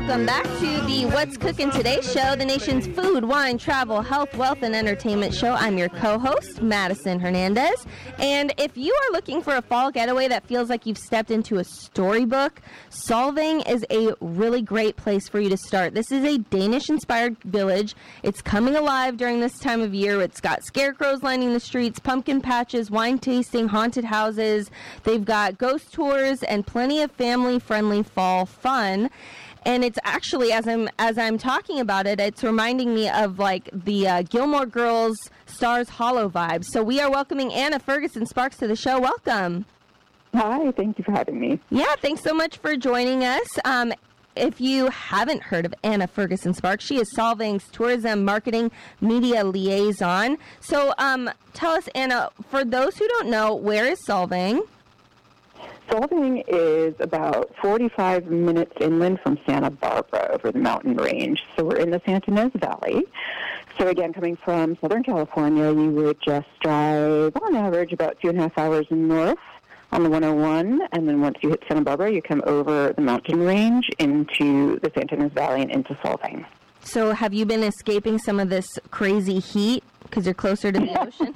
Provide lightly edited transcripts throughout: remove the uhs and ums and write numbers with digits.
welcome back to the What's Cooking Today show, the nation's food, wine, travel, health, wealth, and entertainment show. I'm your co-host, Madison Hernandez. And if you are looking for a fall getaway that feels like you've stepped into a storybook, Solvang is a really great place for you to start. This is a Danish-inspired village. It's coming alive during this time of year. It's got scarecrows lining the streets, pumpkin patches, wine tasting, haunted houses. They've got ghost tours and plenty of family-friendly fall fun. And it's actually, as I'm talking about it, it's reminding me of like the Gilmore Girls Stars Hollow vibes. So we are welcoming Anna Ferguson Sparks to the show. Welcome. Hi, thank you for having me. Yeah, thanks so much for joining us. If you haven't heard of Anna Ferguson Sparks, she is Solvang's tourism marketing media liaison. So tell us, Anna, for those who don't know, where is Solvang? Solvang is about 45 minutes inland from Santa Barbara over the mountain range. So we're in the Santa Ynez Valley. So again, coming from Southern California, you would just drive on average about 2.5 hours north on the 101. And then once you hit Santa Barbara, you come over the mountain range into the Santa Ynez Valley and into Solvang. So have you been escaping some of this crazy heat because you're closer to the ocean?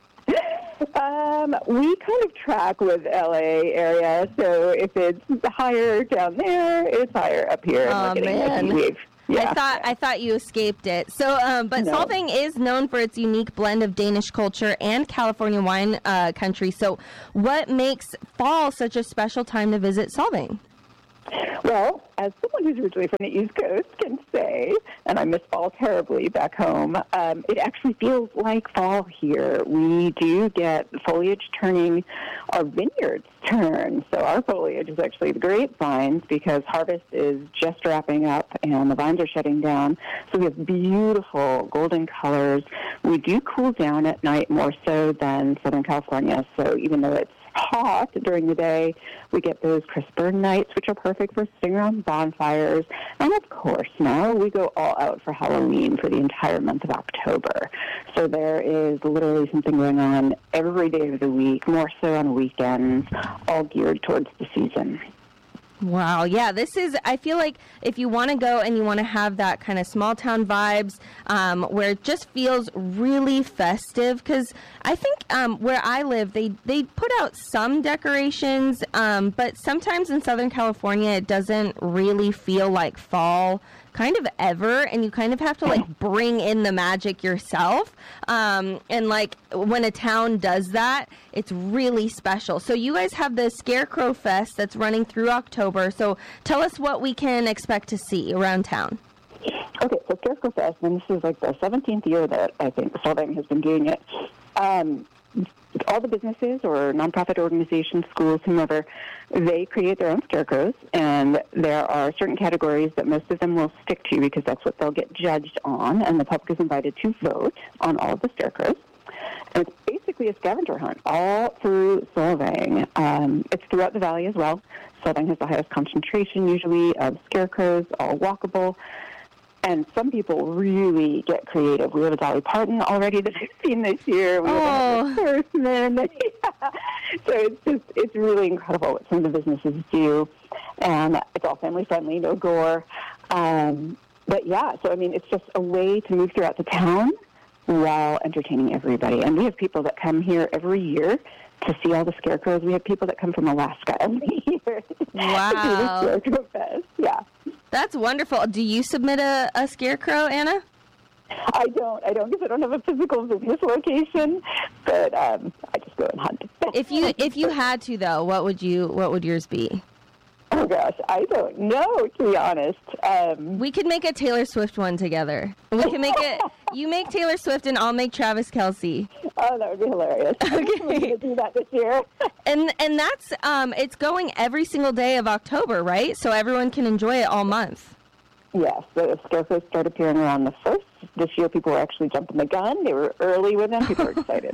We kind of track with LA area, so if it's higher down there, it's higher up here. Oh, man. Yeah. I thought you escaped it. So, but no. Solvang is known for its unique blend of Danish culture and California wine country. So what makes fall such a special time to visit Solvang? Well, as someone who's originally from the East Coast can say, and I miss fall terribly back home, it actually feels like fall here. We do get foliage turning, our vineyards turn. So our foliage is actually the grapevines because harvest is just wrapping up and the vines are shutting down. So we have beautiful golden colors. We do cool down at night more so than Southern California. So even though it's hot during the day, we get those crisper nights, which are perfect for sitting around bonfires. And of course, now we go all out for Halloween for the entire month of October. So there is literally something going on every day of the week, more so on weekends, all geared towards the season. Wow. Yeah, I feel like if you want to go and you want to have that kind of small town vibes where it just feels really festive, because I think where I live, they put out some decorations, but sometimes in Southern California, it doesn't really feel like fall kind of ever, and you kind of have to like bring in the magic yourself. And like when a town does that, it's really special. So you guys have the Scarecrow Fest that's running through October. So tell us what we can expect to see around town. Okay, so Scarecrow Fest, and this is like the 17th year that I think Solvang has been doing it. All the businesses or nonprofit organizations, schools, whomever, they create their own scarecrows, and there are certain categories that most of them will stick to because that's what they'll get judged on, and the public is invited to vote on all of the scarecrows. And it's basically a scavenger hunt all through Solvang. It's throughout the valley as well. Solvang has the highest concentration usually of scarecrows, all walkable. And some people really get creative. We have a Dolly Parton already that I've seen this year. We have a Horseman. Yeah. So it's really incredible what some of the businesses do. And it's all family friendly, no gore. But yeah, so I mean, it's just a way to move throughout the town while entertaining everybody. And we have people that come here every year to see all the scarecrows. We have people that come from Alaska every year. Wow. To do the Scarecrow Fest. Yeah. That's wonderful. Do you submit a scarecrow, Anna? I don't because I don't have a physical business location, but I just go and hunt. If you had to though, what would yours be? Oh gosh, I don't know, to be honest. We could make a Taylor Swift one together. We can make it. You make Taylor Swift, and I'll make Travis Kelce. Oh, that would be hilarious. Okay, we're gonna do that this year. and that's it's going every single day of October, right? So everyone can enjoy it all month. Yes, the scarecrows start appearing around the 1st. This year, people were actually jumping the gun. They were early with them. People were excited.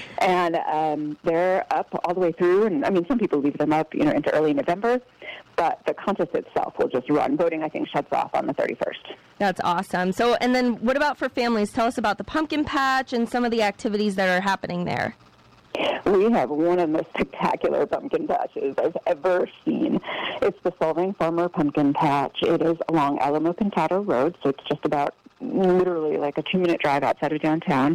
And they're up all the way through. And, I mean, some people leave them up, into early November. But the contest itself will just run. Voting, I think, shuts off on the 31st. That's awesome. So, and then what about for families? Tell us about the pumpkin patch and some of the activities that are happening there. We have one of the most spectacular pumpkin patches I've ever seen. It's the Solvang Farmer Pumpkin Patch. It is along Alamo Pintado Road, so it's just about literally like a 2-minute drive outside of downtown.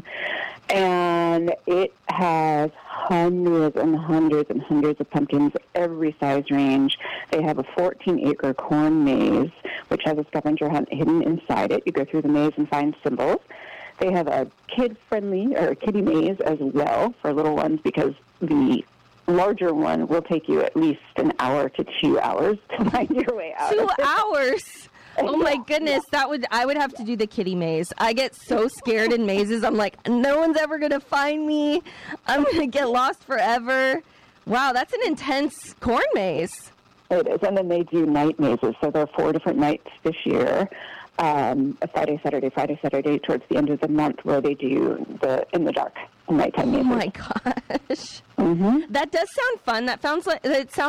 And it has hundreds and hundreds and hundreds of pumpkins, every size range. They have a 14-acre corn maze, which has a scavenger hunt hidden inside it. You go through the maze and find symbols. They have a kid-friendly or kiddie maze as well for little ones, because the larger one will take you at least an hour to 2 hours to find your way out. 2 hours? Oh my goodness, I would have to do the kiddie maze. I get so scared in mazes. I'm like, no one's ever going to find me. I'm going to get lost forever. Wow, that's an intense corn maze. It is, and then they do night mazes. So there are 4 different nights this year. A Friday, Saturday, towards the end of the month, where they do the in the dark nighttime mazes. Oh my gosh. Mm-hmm. That does sound fun. That sounds like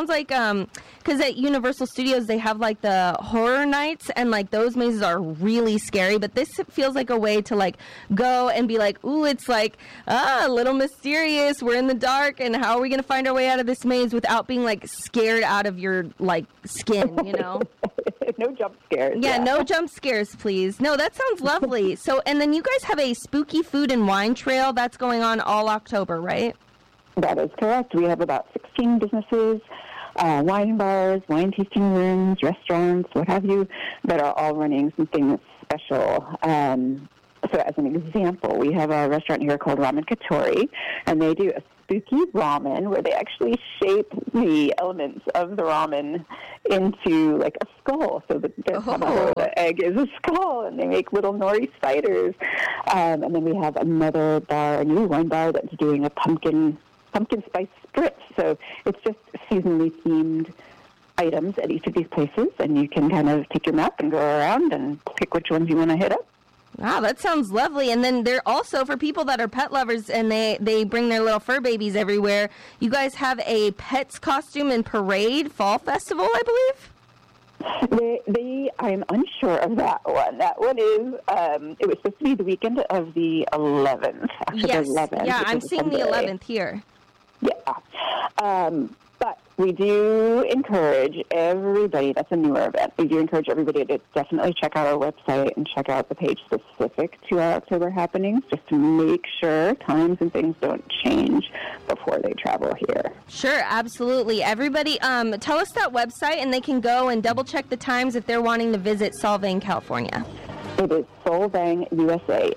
because at Universal Studios they have like the horror nights, and like those mazes are really scary. But this feels like a way to like go and be like, ooh, it's like a little mysterious. We're in the dark, and how are we gonna find our way out of this maze without being like scared out of your like skin? You know. No jump scares. Yeah, no jump scares, please. No, that sounds lovely. So, and then you guys have a spooky food and wine trail that's going on all October, right? That is correct. We have about 16 businesses, wine bars, wine tasting rooms, restaurants, what have you, that are all running something special. So as an example, we have a restaurant here called Ramen Katori, and they do a spooky ramen where they actually shape the elements of the ramen into like a skull. So the egg is a skull, and they make little nori spiders. And then we have another bar, a new wine bar, that's doing a pumpkin spice spritz. So it's just seasonally themed items at each of these places, and you can kind of take your map and go around and pick which ones you want to hit up. Wow, that sounds lovely. And then they're also, for people that are pet lovers and they bring their little fur babies everywhere, you guys have a Pets Costume and Parade Fall Festival, I believe? I'm unsure of that one. That one is, it was supposed to be the weekend of the 11th. Yes, the 11th, yeah, I'm seeing the 11th here. Yeah. But we do encourage everybody, that's a newer event, we do encourage everybody to definitely check out our website and check out the page specific to our October happenings, just to make sure times and things don't change before they travel here. Sure, absolutely. Everybody, tell us that website, and they can go and double check the times if they're wanting to visit Solvang, California. It is Solvang USA,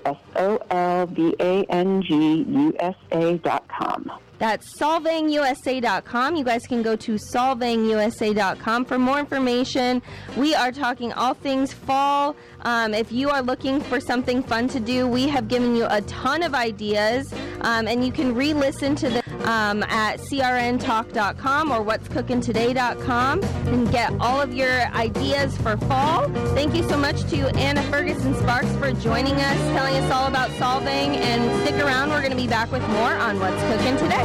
SOLVANG.USA.com. That's solvangusa.com. You guys can go to solvangusa.com for more information. We are talking all things fall. If you are looking for something fun to do, we have given you a ton of ideas, and you can re-listen to them at crntalk.com or what'scookingtoday.com and get all of your ideas for fall. Thank you so much to Anna Ferguson Sparks for joining us, telling us all about Solvang, and stick around. We're going to be back with more on What's Cooking Today.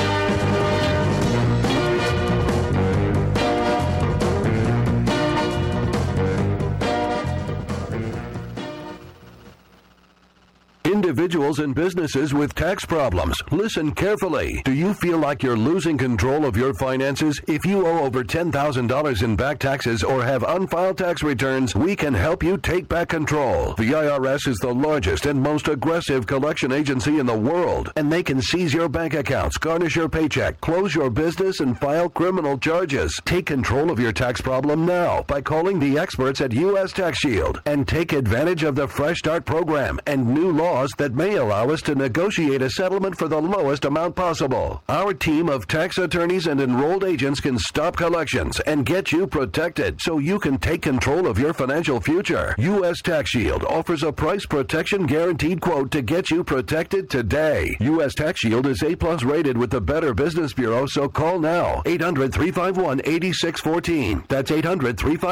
Individuals and businesses with tax problems, listen carefully. Do you feel like you're losing control of your finances? If you owe over $10,000 in back taxes or have unfiled tax returns, we can help you take back control. The IRS is the largest and most aggressive collection agency in the world, and they can seize your bank accounts, garnish your paycheck, close your business, and file criminal charges. Take control of your tax problem now by calling the experts at U.S. Tax Shield, and take advantage of the Fresh Start program and new laws that may allow us to negotiate a settlement for the lowest amount possible. Our team of tax attorneys and enrolled agents can stop collections and get you protected so you can take control of your financial future. U.S. Tax Shield offers a price protection guaranteed quote to get you protected today. U.S. Tax Shield is A+ rated with the Better Business Bureau, so call now. 800-351-8614. That's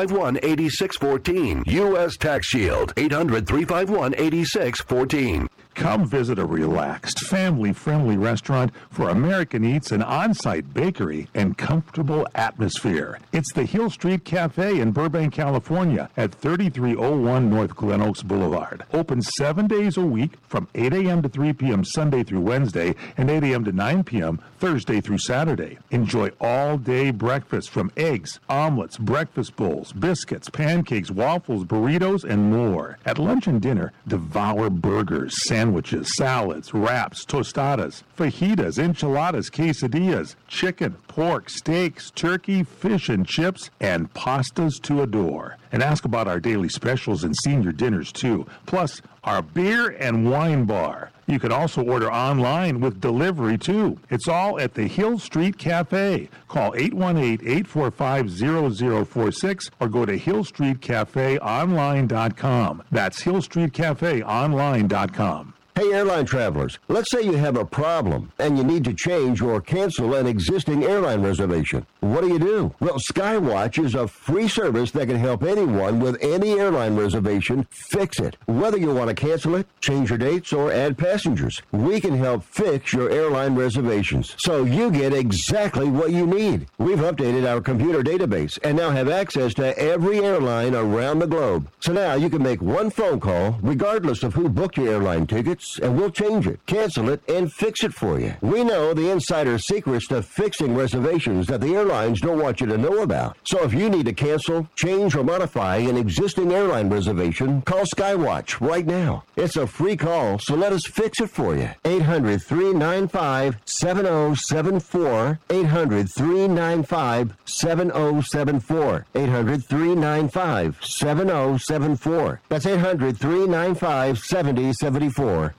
800-351-8614. U.S. Tax Shield. 800-351-8614. Come visit a relaxed, family-friendly restaurant for American eats, an on-site bakery, and comfortable atmosphere. It's the Hill Street Cafe in Burbank, California at 3301 North Glen Oaks Boulevard. Open 7 days a week from 8 a.m. to 3 p.m. Sunday through Wednesday and 8 a.m. to 9 p.m. Thursday through Saturday. Enjoy all-day breakfast from eggs, omelets, breakfast bowls, biscuits, pancakes, waffles, burritos, and more. At lunch and dinner, devour burgers, sandwiches, salads, wraps, tostadas, fajitas, enchiladas, quesadillas, chicken, pork, steaks, turkey, fish and chips, and pastas to adore. And ask about our daily specials and senior dinners too, plus our beer and wine bar. You can also order online with delivery too. It's all at the Hill Street Cafe. Call 818-845-0046 or go to hillstreetcafeonline.com. That's hillstreetcafeonline.com. Hey, airline travelers, let's say you have a problem and you need to change or cancel an existing airline reservation. What do? Well, Skywatch is a free service that can help anyone with any airline reservation fix it. Whether you want to cancel it, change your dates, or add passengers, we can help fix your airline reservations so you get exactly what you need. We've updated our computer database and now have access to every airline around the globe. So now you can make one phone call regardless of who booked your airline tickets, and we'll change it, cancel it, and fix it for you. We know the insider secrets to fixing reservations that the airlines don't want you to know about. So if you need to cancel, change, or modify an existing airline reservation, call Skywatch right now. It's a free call, so let us fix it for you. 800-395-7074. 800-395-7074. 800-395-7074. That's 800-395-7074.